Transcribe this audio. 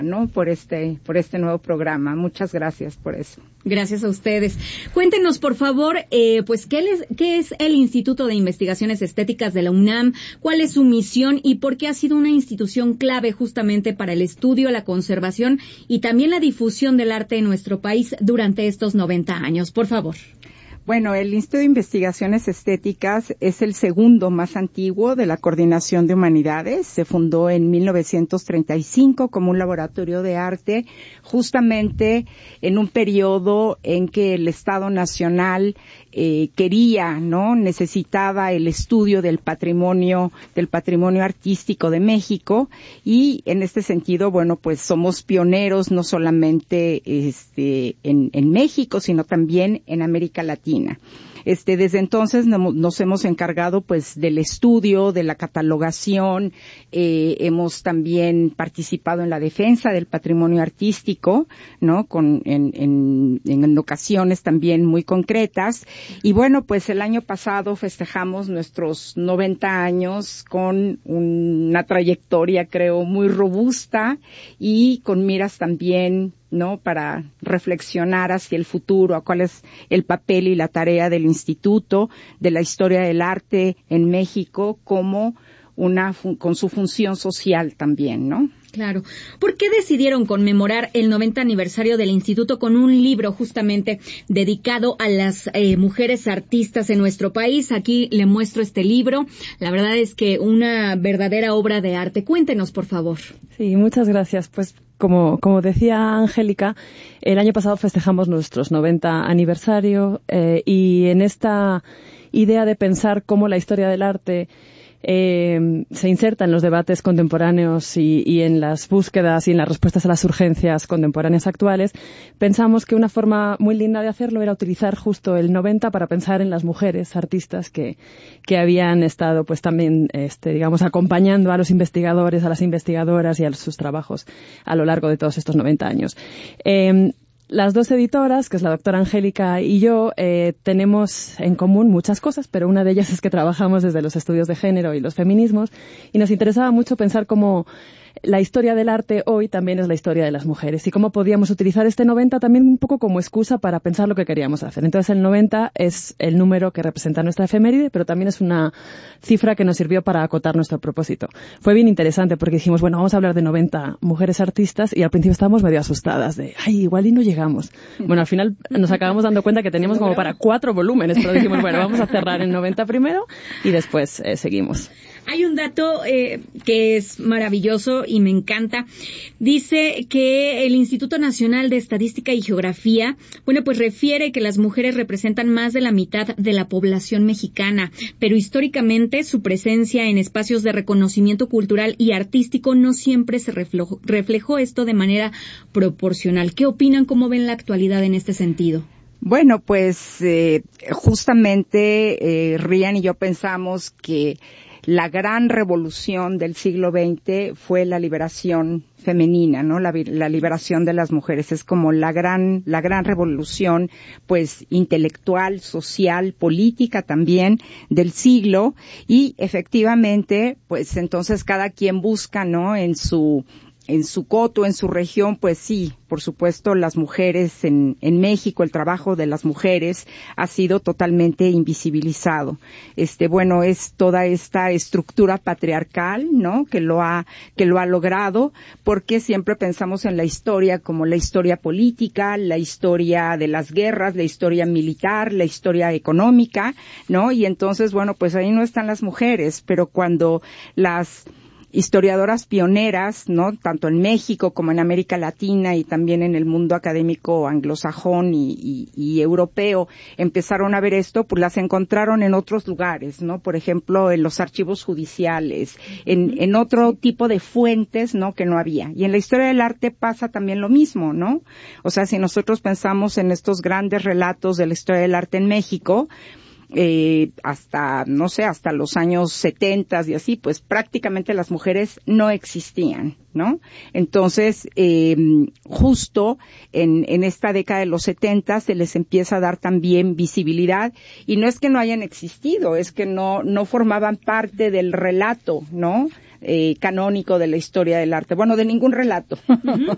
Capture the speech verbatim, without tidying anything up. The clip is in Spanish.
¿no? Por este, por este nuevo programa. Muchas gracias por eso. Gracias a ustedes. Cuéntenos, por favor, eh, pues, ¿qué, les, ¿qué es el Instituto de Investigaciones Estéticas de la UNAM? ¿Cuál es su misión y por qué ha sido una institución clave justamente para el estudio, la conservación y también la difusión del arte en nuestro país durante estos noventa años? Por favor. Bueno, el Instituto de Investigaciones Estéticas es el segundo más antiguo de la Coordinación de Humanidades. Se fundó en mil novecientos treinta y cinco como un laboratorio de arte, justamente en un periodo en que el Estado Nacional eh, quería, ¿no? Necesitaba el estudio del patrimonio, del patrimonio artístico de México, y en este sentido, bueno, pues somos pioneros no solamente este, en, en México, sino también en América Latina. Este, desde entonces no, nos hemos encargado pues del estudio, de la catalogación, eh, hemos también participado en la defensa del patrimonio artístico, ¿no? Con, en, en, en ocasiones también muy concretas. Y bueno, pues el año pasado festejamos nuestros noventa años con una trayectoria, creo, muy robusta y con miras también, ¿no? Para reflexionar hacia el futuro, a cuál es el papel y la tarea del Instituto, de la historia del arte en México, como una, con su función social también, ¿no? Claro. ¿Por qué decidieron conmemorar el noventa aniversario del Instituto con un libro justamente dedicado a las eh, mujeres artistas en nuestro país? Aquí le muestro este libro. La verdad es que una verdadera obra de arte. Cuéntenos, por favor. Sí, muchas gracias. Pues como, como decía Angélica, el año pasado festejamos nuestros noventa aniversario eh, y en esta idea de pensar cómo la historia del arte Eh, se inserta en los debates contemporáneos y, y en las búsquedas y en las respuestas a las urgencias contemporáneas actuales, pensamos que una forma muy linda de hacerlo era utilizar justo el noventa para pensar en las mujeres artistas que, que habían estado pues también, este, digamos, acompañando a los investigadores, a las investigadoras y a sus trabajos a lo largo de todos estos noventa años. Eh, Las dos editoras, que es la doctora Angélica y yo, eh, tenemos en común muchas cosas, pero una de ellas es que trabajamos desde los estudios de género y los feminismos, y nos interesaba mucho pensar cómo la historia del arte hoy también es la historia de las mujeres y cómo podíamos utilizar este noventa también un poco como excusa para pensar lo que queríamos hacer. Entonces el noventa es el número que representa nuestra efeméride, pero también es una cifra que nos sirvió para acotar nuestro propósito. Fue bien interesante porque dijimos, bueno, vamos a hablar de noventa mujeres artistas, y al principio estábamos medio asustadas de, ay, igual y no llegamos. Bueno, al final nos acabamos dando cuenta que teníamos como para cuatro volúmenes, pero dijimos, bueno, vamos a cerrar en noventa primero y después eh, seguimos. Hay un dato eh, que es maravilloso y me encanta. Dice que el Instituto Nacional de Estadística y Geografía, bueno, pues refiere que las mujeres representan más de la mitad de la población mexicana, pero históricamente su presencia en espacios de reconocimiento cultural y artístico no siempre se reflejó, reflejó esto de manera proporcional. ¿Qué opinan? ¿Cómo ven la actualidad en este sentido? Bueno, pues eh, justamente eh, Rian y yo pensamos que la gran revolución del siglo veinte fue la liberación femenina, ¿no? La, la liberación de las mujeres es como la gran, la gran revolución, pues, intelectual, social, política también del siglo, y efectivamente, pues, entonces cada quien busca, ¿no? En su en su coto, en su región, pues sí, por supuesto, las mujeres en, en México, el trabajo de las mujeres ha sido totalmente invisibilizado. Este, bueno, es toda esta estructura patriarcal, ¿no? Que lo ha, que lo ha logrado, porque siempre pensamos en la historia como la historia política, la historia de las guerras, la historia militar, la historia económica, ¿no? Y entonces, bueno, pues ahí no están las mujeres, pero cuando las historiadoras pioneras, ¿no? Tanto en México como en América Latina y también en el mundo académico anglosajón y, y, y europeo, empezaron a ver esto, pues las encontraron en otros lugares, ¿no? Por ejemplo, en los archivos judiciales, en, en otro tipo de fuentes, ¿no? Que no había. Y en la historia del arte pasa también lo mismo, ¿no? O sea, si nosotros pensamos en estos grandes relatos de la historia del arte en México, Eh, hasta, no sé, hasta los años setentas y así, pues prácticamente las mujeres no existían, ¿no? Entonces, eh, justo en, en esta década de los setentas se les empieza a dar también visibilidad, y no es que no hayan existido, es que no, no formaban parte del relato, ¿no? Eh, canónico de la historia del arte. Bueno, de ningún relato. Uh-huh.